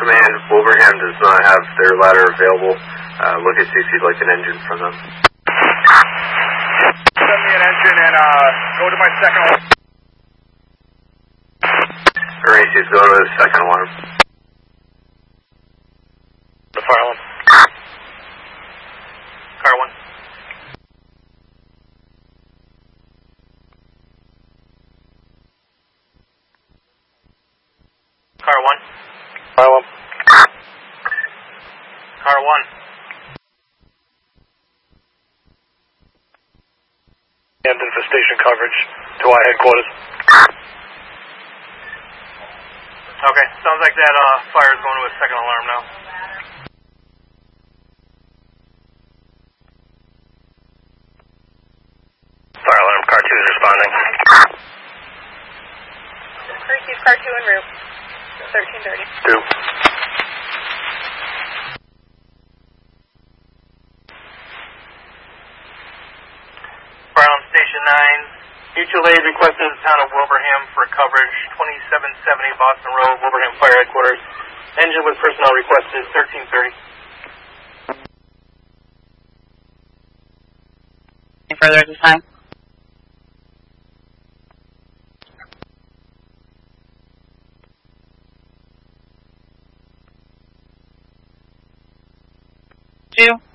Command, Wilbraham does not have their ladder available. Look at see if you'd like an engine from them. Send me an engine and go to my second alarm. Maurice's going to the second alarm. The fire alarm. Car 1. Car 1. Fire alarm. Car 1. And infestation coverage to our headquarters. Okay, sounds like that fire is going to a second alarm now. Fire alarm, car 2 is responding. Receive car 2 en route. 1330. 2. Fire alarm station 9. Mutual aid requested the town of Wilbraham for coverage 2770 Boston Road, Wilbraham Fire Headquarters. Engine with personnel requested 1330. Any further at this time? Two.